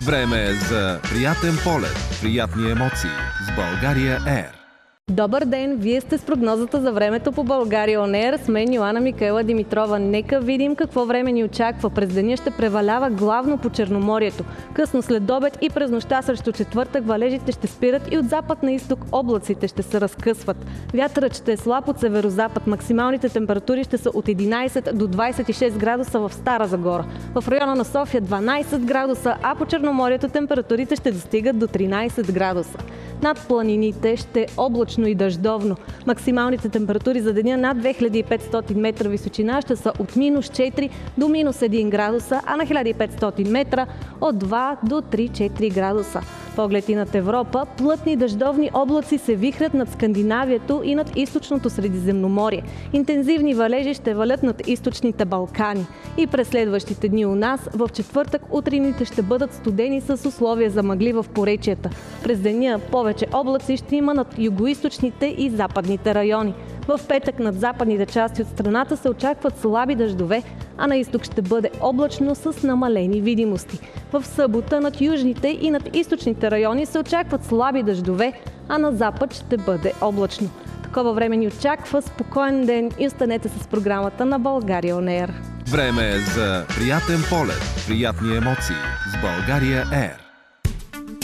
Време е за приятен полет, приятни емоции с България Air. Добър ден! Вие сте с прогнозата за времето по България On Air. С мен Йоана Микаела Димитрова. Нека видим какво време ни очаква. През деня ще превалява главно по Черноморието. Късно след обед и през нощта срещу четвъртък валежите ще спират и от запад на изток облаците ще се разкъсват. Вятърът ще е слаб от северозапад. Максималните температури ще са от 11 до 26 градуса в Стара Загора. В района на София 12 градуса, а по Черноморието температурите ще достигат до 13 градуса. Над планините ще е облачно и дъждовно. Максималните температури за деня над 2500 метра височина ще са от минус 4 до минус 1 градуса, а на 1500 метра от 2 до 3-4 градуса. Поглед и над Европа, плътни дъждовни облаци се вихрят над Скандинавието и над източното Средиземноморие. Интензивни валежи ще валят над източните Балкани. И през следващите дни у нас, в четвъртък утрените ще бъдат студени с условия за мъгли в поречията. През деня повече облаци ще има над югоизточните и западните райони. В петък над западните части от страната се очакват слаби дъждове, а на изток ще бъде облачно с намалени видимости. В събота над южните и над източните райони се очакват слаби дъждове, а на запад ще бъде облачно. Такова време ни очаква спокоен ден и останете с програмата на България On Air. Време е за приятен полет, приятни емоции с България Air.